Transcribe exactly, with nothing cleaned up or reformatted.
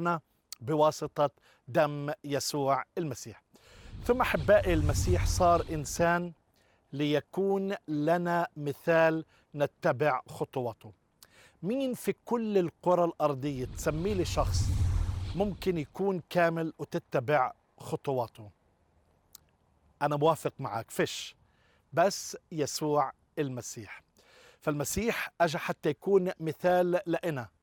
طهرنا بواسطة دم يسوع المسيح. ثم أحبائي، المسيح صار إنسان ليكون لنا مثال نتبع خطواته. مين في كل القرى الأرضية تسمي لي شخص ممكن يكون كامل وتتبع خطواته؟ أنا موافق معك، فش، بس يسوع المسيح. فالمسيح أجا حتى يكون مثال لنا،